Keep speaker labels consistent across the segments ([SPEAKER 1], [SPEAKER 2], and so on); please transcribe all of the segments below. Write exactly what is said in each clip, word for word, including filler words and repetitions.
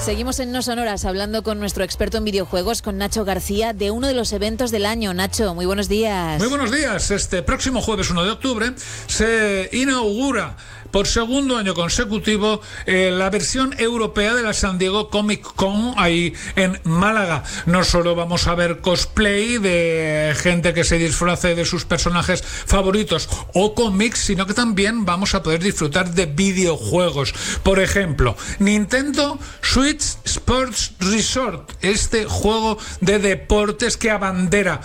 [SPEAKER 1] Seguimos en No Sonoras hablando con nuestro experto en videojuegos, con Nacho García, de uno de los eventos del año. Nacho, muy buenos días.
[SPEAKER 2] Muy buenos días. Este próximo jueves uno de octubre se inaugura por segundo año consecutivo eh, la versión europea de la San Diego Comic Con ahí en Málaga. No solo vamos a ver cosplay de gente que se disfrace de sus personajes favoritos o cómics, sino que también vamos a poder disfrutar de videojuegos. Por ejemplo, Nintendo Switch Sports Resort, este juego de deportes que abandera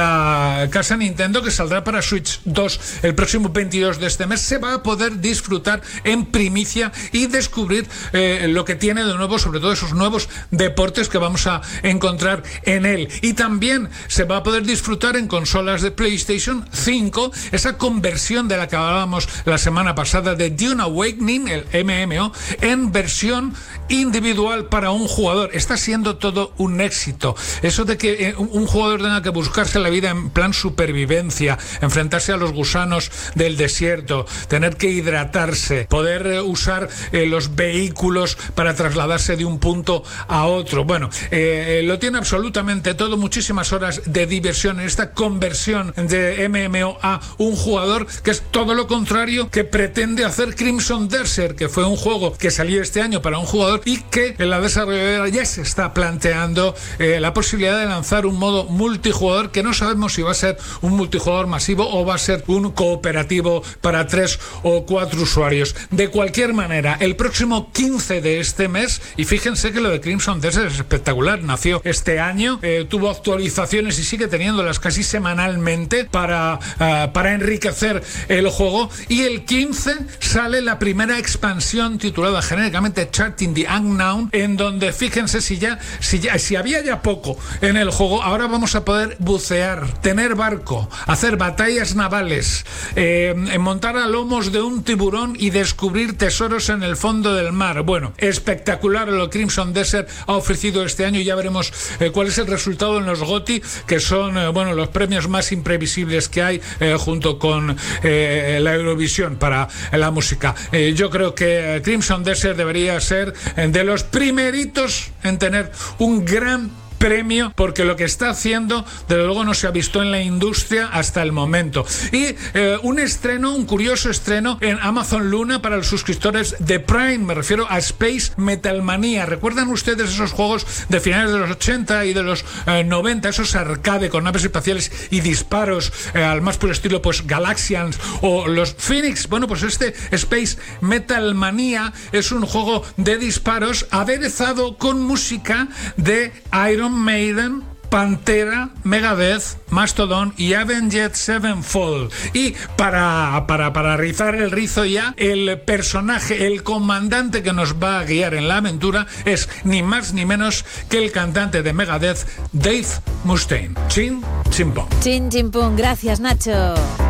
[SPEAKER 2] la casa Nintendo, que saldrá para Switch dos el próximo veintidós de este mes, se va a poder disfrutar en primicia y descubrir eh, lo que tiene de nuevo, sobre todo esos nuevos deportes que vamos a encontrar en él. Y también se va a poder disfrutar en consolas de PlayStation cinco esa conversión de la que hablábamos la semana pasada de Dune Awakening, el M M O, en versión individual para un jugador. Está siendo todo un éxito. Eso de que eh, un jugador tenga que buscarse la vida en plan supervivencia, enfrentarse a los gusanos del desierto, tener que hidratarse, poder eh, usar eh, los vehículos para trasladarse de un punto a otro. Bueno, eh, lo tiene absolutamente todo, muchísimas horas de diversión en esta conversión de M M O a un jugador, que es todo lo contrario que pretende hacer Crimson Desert, que fue un juego que salió este año para un jugador y que la desarrolladora ya se está planteando eh, la posibilidad de lanzar un modo multijugador, que no sabemos si va a ser un multijugador masivo o va a ser un cooperativo para tres o cuatro usuarios. De cualquier manera, el próximo quince de este mes, y fíjense que lo de Crimson Desert es espectacular, nació este año, eh, tuvo actualizaciones y sigue teniéndolas casi semanalmente para, uh, para enriquecer el juego, y el quince sale la primera expansión titulada genéricamente Charting the Unknown, en donde fíjense si ya, si ya si había ya poco en el juego, ahora vamos a poder bucear, tener barco, hacer batallas navales, eh, montar a lomos de un tiburón y descubrir tesoros en el fondo del mar. Bueno, espectacular lo que Crimson Desert ha ofrecido este año, y ya veremos eh, cuál es el resultado en los GOTY, que son eh, bueno, los premios más imprevisibles que hay, eh, junto con eh, la Eurovisión para eh, la música. Eh, yo creo que Crimson Desert debería ser de los primeritos en tener un gran premio, porque lo que está haciendo desde luego no se ha visto en la industria hasta el momento. Y eh, un estreno, un curioso estreno en Amazon Luna para los suscriptores de Prime, me refiero a Space Metal Manía. ¿Recuerdan ustedes esos juegos de finales de los ochenta y de los eh, noventa, esos arcade con naves espaciales y disparos eh, al más puro estilo pues Galaxians o los Phoenix? Bueno, pues este Space Metal Manía es un juego de disparos aderezado con música de Iron Maiden, Pantera, Megadeth, Mastodon y Avenged Sevenfold. Y para, para, para rizar el rizo ya, el personaje, el comandante que nos va a guiar en la aventura es ni más ni menos que el cantante de Megadeth, Dave Mustaine. Chin, chimpón.
[SPEAKER 1] Chin, chimpón. Gracias, Nacho.